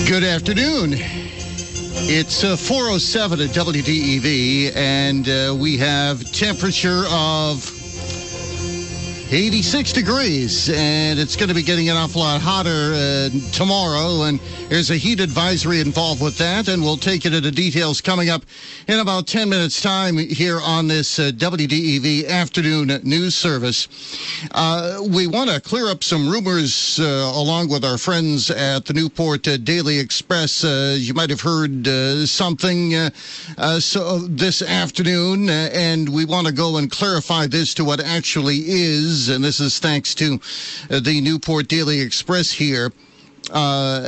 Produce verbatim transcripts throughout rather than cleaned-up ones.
Good afternoon. It's uh, four oh seven at W D E V, and uh, we have temperature of eighty-six degrees, and it's going to be getting an awful lot hotter uh, tomorrow, and there's a heat advisory involved with that, and we'll take it into details coming up in about ten minutes' time here on this uh, W D E V afternoon news service. Uh, we want to clear up some rumors uh, along with our friends at the Newport uh, Daily Express. Uh, you might have heard uh, something uh, uh, so this afternoon, uh, and we want to go and clarify this to what actually is. And this is thanks to uh, the Newport Daily Express here. Uh,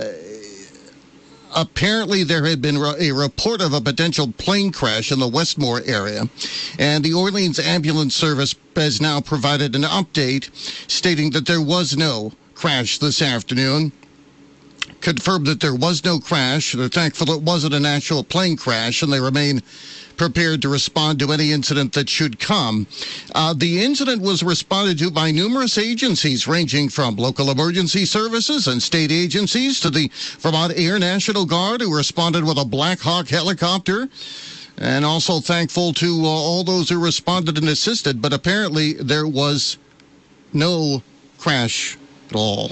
apparently, there had been a report of a potential plane crash in the Westmore area, and the Orleans Ambulance Service has now provided an update stating that there was no crash this afternoon. Confirmed that there was no crash. They're thankful it wasn't an actual plane crash, and they remain prepared to respond to any incident that should come. Uh, the incident was responded to by numerous agencies, ranging from local emergency services and state agencies to the Vermont Air National Guard, who responded with a Black Hawk helicopter, and also thankful to uh, all those who responded and assisted. But apparently there was no crash at all.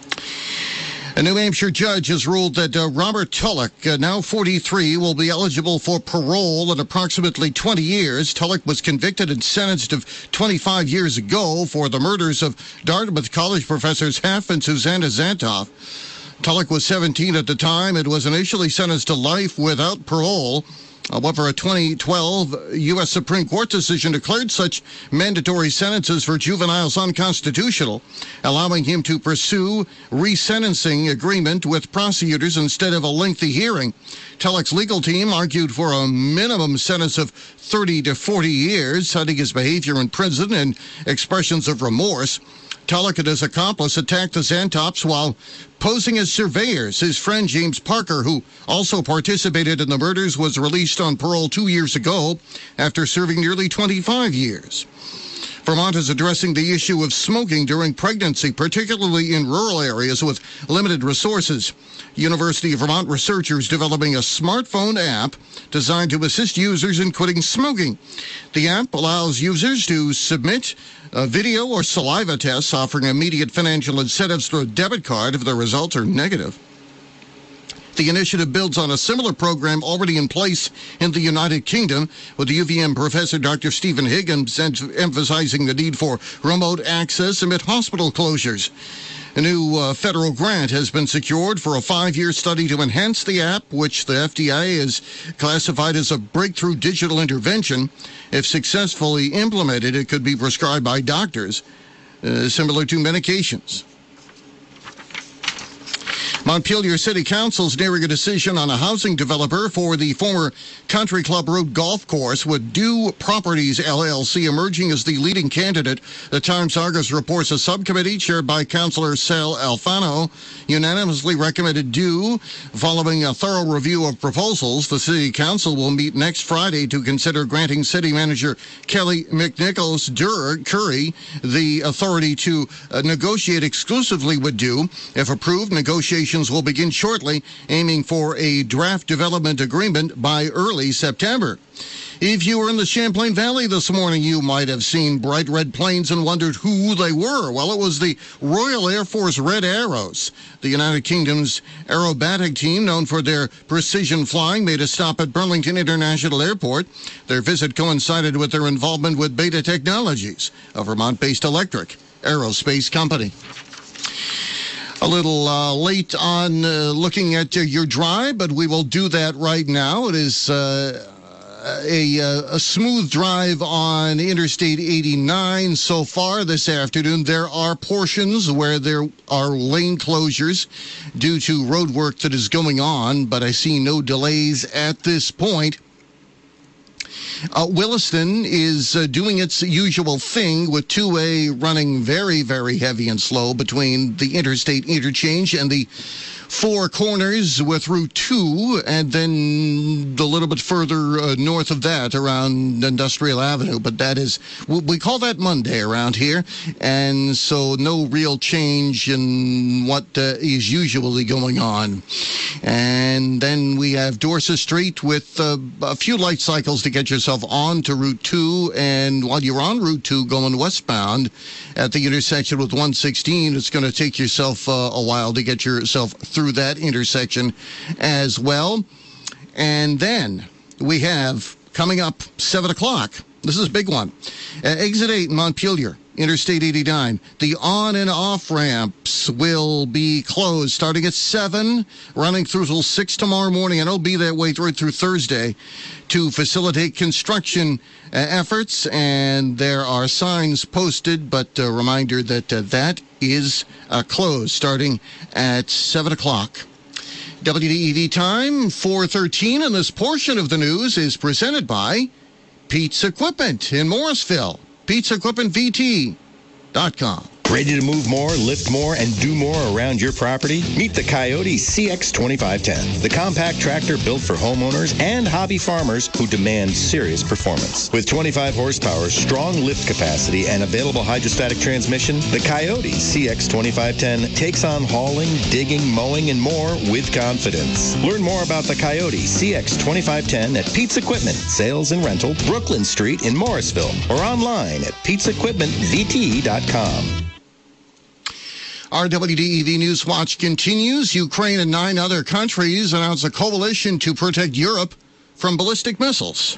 A New Hampshire judge has ruled that uh, Robert Tulloch, uh, now forty-three, will be eligible for parole in approximately twenty years. Tulloch was convicted and sentenced of twenty-five years ago for the murders of Dartmouth College professors Heff and Susanna Zantoff. Tulloch was seventeen at the time and was initially sentenced to life without parole. However, a twenty twelve U S Supreme Court decision declared such mandatory sentences for juveniles unconstitutional, allowing him to pursue resentencing agreement with prosecutors instead of a lengthy hearing. Tulloch's legal team argued for a minimum sentence of thirty to forty years, citing his behavior in prison and expressions of remorse. Tulloch and his accomplice attacked the Zantoffs while posing as surveyors. His friend James Parker, who also participated in the murders, was released on parole two years ago after serving nearly twenty-five years. Vermont is addressing the issue of smoking during pregnancy, particularly in rural areas with limited resources. University of Vermont researchers developing a smartphone app designed to assist users in quitting smoking. The app allows users to submit a video or saliva tests, offering immediate financial incentives through a debit card if the results are negative. The initiative builds on a similar program already in place in the United Kingdom, with U V M professor Doctor Stephen Higgins emphasizing the need for remote access amid hospital closures. A new uh, federal grant has been secured for a five-year study to enhance the app, which the F D A has classified as a breakthrough digital intervention. If successfully implemented, it could be prescribed by doctors, uh, similar to medications. Montpelier City Council is nearing a decision on a housing developer for the former Country Club Road Golf Course, with Dew Properties L L C emerging as the leading candidate. The Times-Argus reports a subcommittee chaired by Councillor Sal Alfano unanimously recommended Dew. Following a thorough review of proposals, the City Council will meet next Friday to consider granting City Manager Kelly McNichols Curry the authority to uh, negotiate exclusively with Dew. If approved, negotiations will begin shortly, aiming for a draft development agreement by early September. If you were in the Champlain Valley this morning, you might have seen bright red planes and wondered who they were. Well, it was the Royal Air Force Red Arrows. The United Kingdom's aerobatic team, known for their precision flying, made a stop at Burlington International Airport. Their visit coincided with their involvement with Beta Technologies, a Vermont-based electric aerospace company. A little uh, late on uh, looking at uh, your drive, but we will do that right now. It is uh, a, a smooth drive on Interstate eighty-nine so far this afternoon. There are portions where there are lane closures due to road work that is going on, but I see no delays at this point. Uh, Williston is uh, doing its usual thing with two A running very, very heavy and slow between the interstate interchange and the Four Corners with Route two, and then a little bit further uh, north of that around Industrial Avenue. But that is, we call that Monday around here, and so no real change in what uh, is usually going on. And then we have Dorset Street with uh, a few light cycles to get yourself on to Route two, and while you're on Route two going westbound at the intersection with one sixteen, it's going to take yourself uh, a while to get yourself through that intersection as well. And then we have coming up seven o'clock. This is a big one. Uh, exit eight in Montpelier, Interstate eighty-nine. The on and off ramps will be closed starting at seven, running through till six tomorrow morning, and it'll be that way through, through Thursday to facilitate construction uh, efforts. And there are signs posted, but a reminder that uh, that is uh, closed starting at seven o'clock. W D E V time, four thirteen, and this portion of the news is presented by Pete's Equipment in Morrisville. Pete's Equipment V T dot com. Ready to move more, lift more, and do more around your property? Meet the Coyote C X twenty-five ten, the compact tractor built for homeowners and hobby farmers who demand serious performance. With twenty-five horsepower, strong lift capacity, and available hydrostatic transmission, the Coyote C X twenty-five ten takes on hauling, digging, mowing, and more with confidence. Learn more about the Coyote C X twenty-five ten at Pete's Equipment, Sales and Rental, Brooklyn Street in Morrisville, or online at Pete's Equipment V T dot com. Our W D E V News Watch continues. Ukraine and nine other countries announce a coalition to protect Europe from ballistic missiles.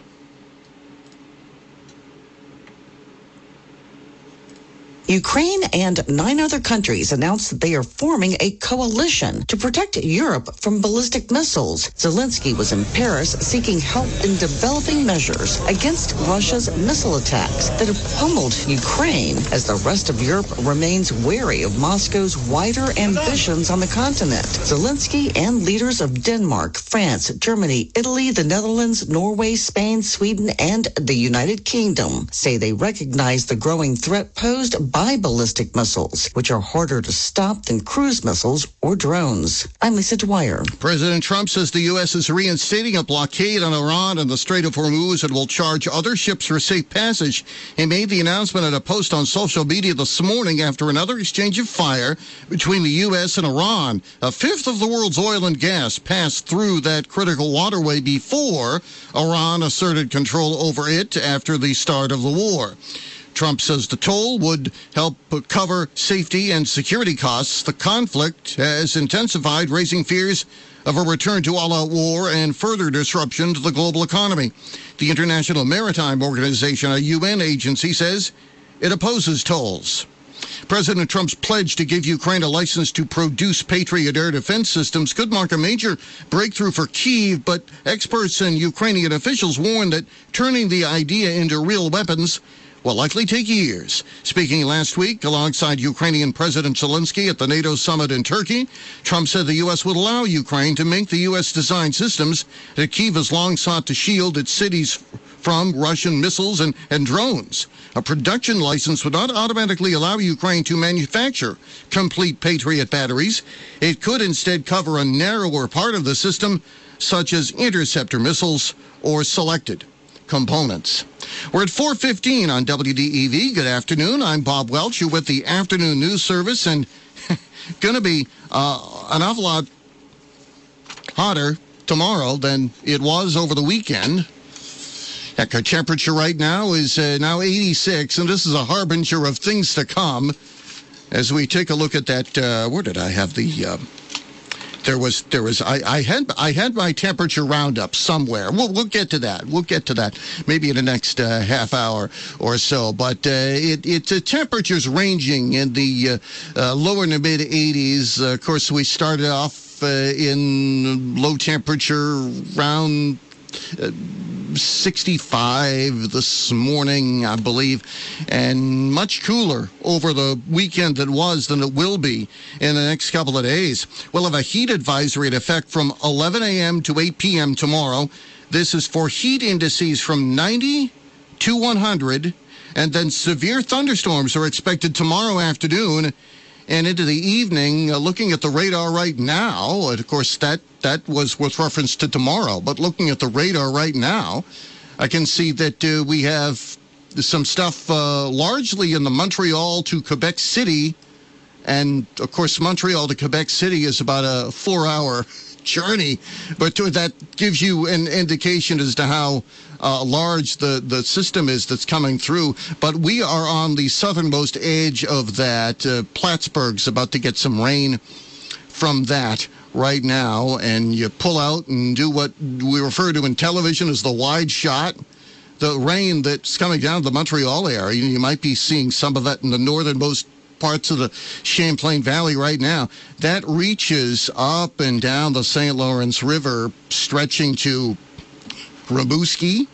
Ukraine and nine other countries announced that they are forming a coalition to protect Europe from ballistic missiles. Zelensky was in Paris seeking help in developing measures against Russia's missile attacks that have pummeled Ukraine as the rest of Europe remains wary of Moscow's wider ambitions on the continent. Zelensky and leaders of Denmark, France, Germany, Italy, the Netherlands, Norway, Spain, Sweden, and the United Kingdom say they recognize the growing threat posed by ballistic missiles, which are harder to stop than cruise missiles or drones. I'm Lisa Dwyer. President Trump says the U S is reinstating a blockade on Iran and the Strait of Hormuz and will charge other ships for safe passage. He made the announcement at a post on social media this morning after another exchange of fire between the U S and Iran. A fifth of the world's oil and gas passed through that critical waterway before Iran asserted control over it after the start of the war. Trump says the toll would help cover safety and security costs. The conflict has intensified, raising fears of a return to all-out war and further disruption to the global economy. The International Maritime Organization, a U N agency, says it opposes tolls. President Trump's pledge to give Ukraine a license to produce Patriot air defense systems could mark a major breakthrough for Kyiv, but experts and Ukrainian officials warn that turning the idea into real weapons will likely take years. Speaking last week alongside Ukrainian President Zelensky at the NATO summit in Turkey, Trump said the U S would allow Ukraine to make the U S-designed systems that Kyiv has long sought to shield its cities from Russian missiles and, and drones. A production license would not automatically allow Ukraine to manufacture complete Patriot batteries. It could instead cover a narrower part of the system, such as interceptor missiles or selected components. We're at four fifteen on W D E V. Good afternoon. I'm Bob Welch. You're with the afternoon news service, and going to be uh, an awful lot hotter tomorrow than it was over the weekend. Heck, our temperature right now is uh, now eighty-six, and this is a harbinger of things to come as we take a look at that. Uh, where did I have the... Uh, There was, there was, I, I had, I had my temperature roundup somewhere. We'll, we'll get to that. We'll get to that maybe in the next uh, half hour or so. But uh, it, it, uh, temperatures ranging in the uh, uh, lower to mid eighties. Uh, of course, we started off uh, in low temperature around Uh, sixty-five this morning, I believe, and much cooler over the weekend that was than it will be in the next couple of days. We'll have a heat advisory in effect from eleven a.m. to eight p.m. tomorrow. This is for heat indices from ninety to one hundred, and then severe thunderstorms are expected tomorrow afternoon and into the evening. Uh, looking at the radar right now, and of course, that, that was with reference to tomorrow, but looking at the radar right now, I can see that uh, we have some stuff uh, largely in the Montreal to Quebec City. And, of course, Montreal to Quebec City is about a four-hour journey. But that gives you an indication as to how uh, large the, the system is that's coming through. But we are on the southernmost edge of that. Uh, Plattsburgh's about to get some rain from that right now. And you pull out and do what we refer to in television as the wide shot. The rain that's coming down to the Montreal area, you might be seeing some of that in the northernmost parts of the Champlain Valley right now. That reaches up and down the Saint Lawrence River, stretching to Rimouski.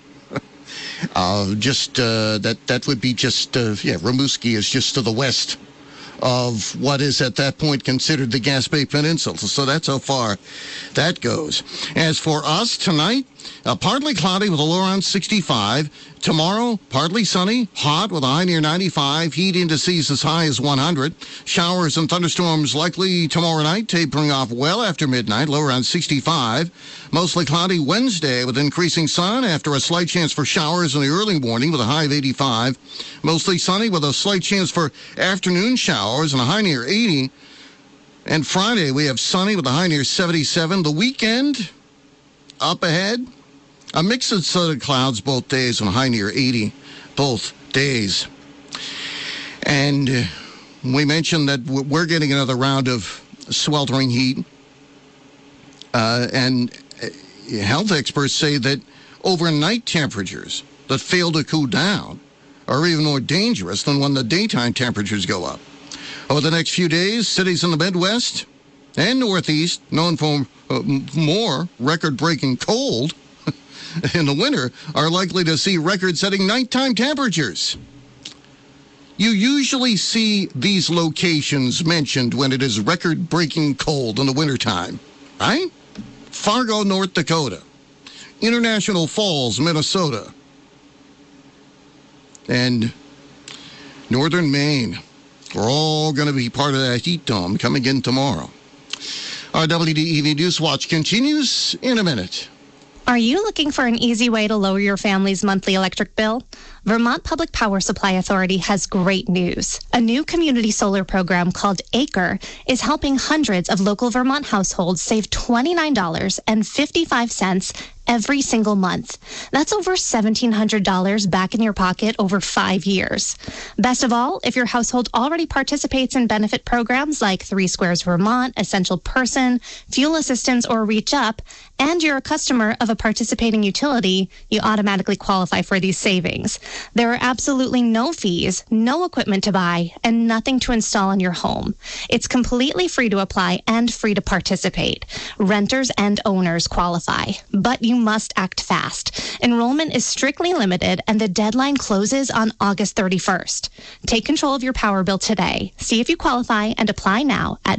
uh, just uh, that that would be just uh, yeah. Rimouski is just to the west of what is at that point considered the Gaspé Peninsula. So that's how far that goes. As for us tonight, uh, partly cloudy with a low around sixty-five. Tomorrow, partly sunny, hot with a high near ninety-five. Heat indices as high as one hundred. Showers and thunderstorms likely tomorrow night, tapering off well after midnight, low around sixty-five. Mostly cloudy Wednesday with increasing sun after a slight chance for showers in the early morning with a high of eighty-five. Mostly sunny with a slight chance for afternoon showers and a high near eighty. And Friday, we have sunny with a high near seventy-seven. The weekend, up ahead, a mix of sun and clouds both days and a high near eighty both days. And uh, we mentioned that we're getting another round of sweltering heat. Uh, and uh, health experts say that overnight temperatures that fail to cool down are even more dangerous than when the daytime temperatures go up. Over the next few days, cities in the Midwest and Northeast, known for uh, more record-breaking cold in the winter, are likely to see record-setting nighttime temperatures. You usually see these locations mentioned when it is record-breaking cold in the wintertime, right? Fargo, North Dakota, International Falls, Minnesota, and northern Maine. We're all going to be part of that heat dome coming in tomorrow. Our W D E V News Watch continues in a minute. Are you looking for an easy way to lower your family's monthly electric bill? Vermont Public Power Supply Authority has great news. A new community solar program called Acre is helping hundreds of local Vermont households save twenty-nine dollars and fifty-five cents every single month. That's over seventeen hundred dollars back in your pocket over five years. Best of all, if your household already participates in benefit programs like Three Squares Vermont, Essential Person, Fuel Assistance, or Reach Up, and you're a customer of a participating utility, you automatically qualify for these savings. There are absolutely no fees, no equipment to buy, and nothing to install in your home. It's completely free to apply and free to participate. Renters and owners qualify, but you must act fast. Enrollment is strictly limited, and the deadline closes on August thirty-first. Take control of your power bill today. See if you qualify and apply now at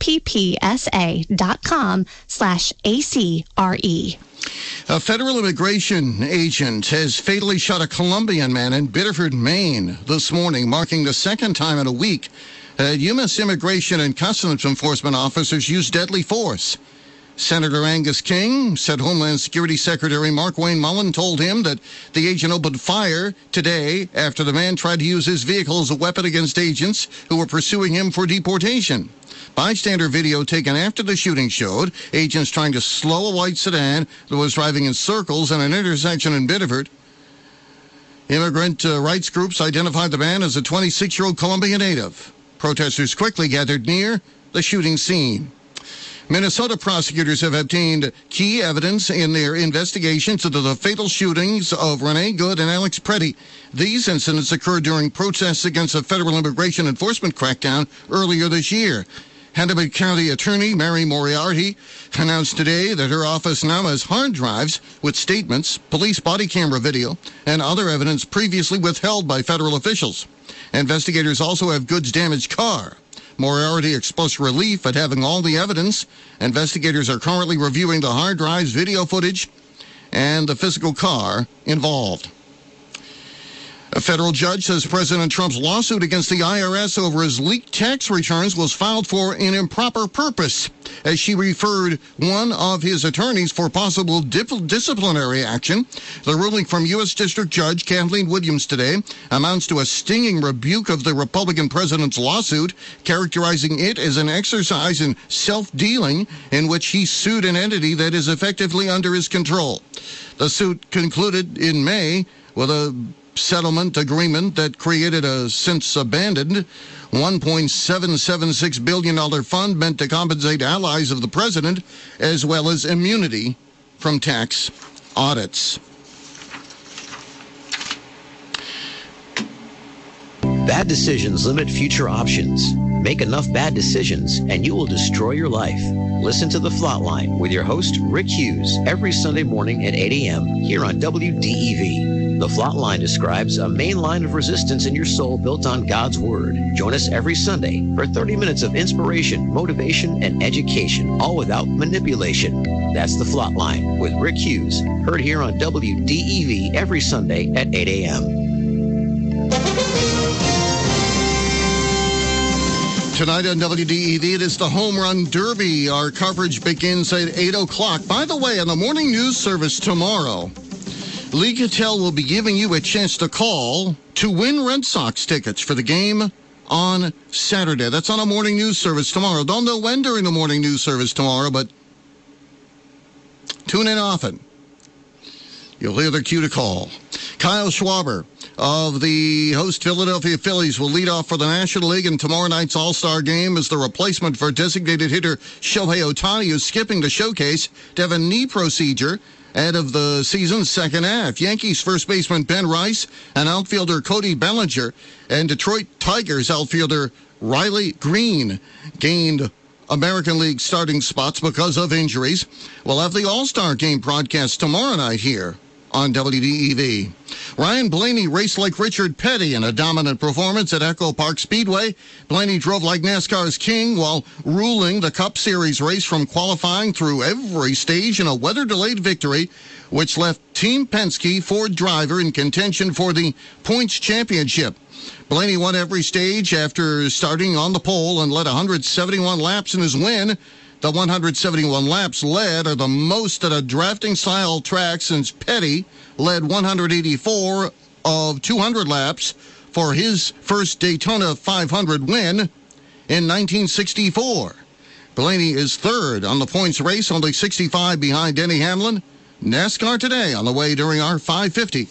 vppsa.com slash ACRE. A federal immigration agent has fatally shot a Colombian man in Biddeford, Maine this morning, marking the second time in a week that U S Immigration and Customs Enforcement officers used deadly force. Senator Angus King said Homeland Security Secretary Markwayne Mullin told him that the agent opened fire today after the man tried to use his vehicle as a weapon against agents who were pursuing him for deportation. Bystander video taken after the shooting showed agents trying to slow a white sedan that was driving in circles in an intersection in Biddeford. Immigrant uh, rights groups identified the man as a twenty-six-year-old Colombian native. Protesters quickly gathered near the shooting scene. Minnesota prosecutors have obtained key evidence in their investigations into the fatal shootings of Renee Good and Alex Preddy. These incidents occurred during protests against a federal immigration enforcement crackdown earlier this year. Hennepin County Attorney Mary Moriarty announced today that her office now has hard drives with statements, police body camera video, and other evidence previously withheld by federal officials. Investigators also have Good's damaged car. Moriarty expressed relief at having all the evidence. Investigators are currently reviewing the hard drives, video footage, and the physical car involved. A federal judge says President Trump's lawsuit against the I R S over his leaked tax returns was filed for an improper purpose, as she referred one of his attorneys for possible dip- disciplinary action. The ruling from U S District Judge Kathleen Williams today amounts to a stinging rebuke of the Republican president's lawsuit, characterizing it as an exercise in self-dealing in which he sued an entity that is effectively under his control. The suit concluded in May with a settlement agreement that created a since abandoned one point seven seven six billion dollars fund meant to compensate allies of the president, as well as immunity from tax audits. Bad decisions limit future options. Make enough bad decisions and you will destroy your life. Listen to The Flatline with your host, Rick Hughes, every Sunday morning at eight a.m. here on W D E V. The Flatline describes a main line of resistance in your soul built on God's Word. Join us every Sunday for thirty minutes of inspiration, motivation, and education, all without manipulation. That's The Flatline with Rick Hughes, heard here on W D E V every Sunday at eight a.m. Tonight on W D E V, it is the Home Run Derby. Our coverage begins at eight o'clock. By the way, on the morning news service tomorrow, Lee Cattell will be giving you a chance to call to win Red Sox tickets for the game on Saturday. That's on a morning news service tomorrow. Don't know when during the morning news service tomorrow, but tune in often. You'll hear the cue to call. Kyle Schwarber of the host Philadelphia Phillies will lead off for the National League in tomorrow night's All-Star game as the replacement for designated hitter Shohei Ohtani, who's skipping the showcase to have a knee procedure ahead of the season's second half. Yankees first baseman Ben Rice and outfielder Cody Bellinger and Detroit Tigers outfielder Riley Green gained American League starting spots because of injuries. We'll have the All-Star game broadcast tomorrow night here on W D E V. Ryan Blaney raced like Richard Petty in a dominant performance at Echo Park Speedway. Blaney drove like NASCAR's king while ruling the Cup Series race from qualifying through every stage in a weather-delayed victory, which left Team Penske Ford driver in contention for the points championship. Blaney won every stage after starting on the pole and led one hundred seventy-one laps in his win. The one hundred seventy-one laps led are the most at a drafting-style track since Petty led one hundred eighty-four of two hundred laps for his first Daytona five hundred win in nineteen sixty-four. Blaney is third on the points race, only sixty-five behind Denny Hamlin. NASCAR Today on the way during our five fifty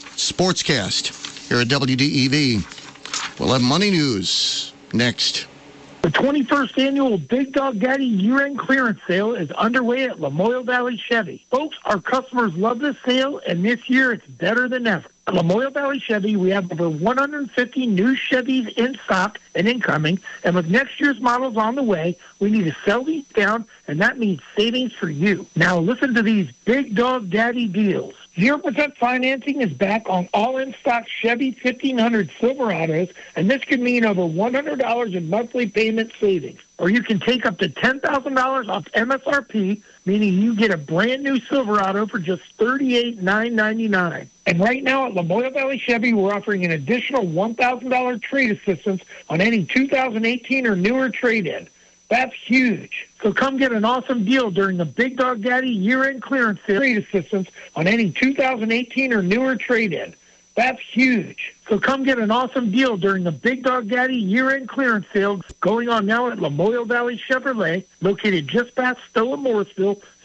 Sportscast here at W D E V. We'll have Money News next. The twenty-first annual Big Dog Daddy year-end clearance sale is underway at Lamoille Valley Chevy. Folks, our customers love this sale, and this year it's better than ever. At Lamoille Valley Chevy, we have over one hundred fifty new Chevys in stock and incoming, and with next year's models on the way, we need to sell these down, and that means savings for you. Now listen to these Big Dog Daddy deals. zero percent financing is back on all in-stock Chevy fifteen hundred Silverados, and this could mean over one hundred dollars in monthly payment savings. Or you can take up to ten thousand dollars off M S R P, meaning you get a brand new Silverado for just thirty-eight thousand nine hundred ninety-nine dollars. And right now at Lamoille Valley Chevy, we're offering an additional one thousand dollars trade assistance on any two thousand eighteen or newer trade-in. That's huge. So come get an awesome deal during the Big Dog Daddy year-end clearance sale. Trade assistance on any two thousand eighteen or newer trade-in. That's huge. So come get an awesome deal during the Big Dog Daddy year-end clearance sale going on now at Lamoille Valley Chevrolet, located just past Stowe and Morrisville.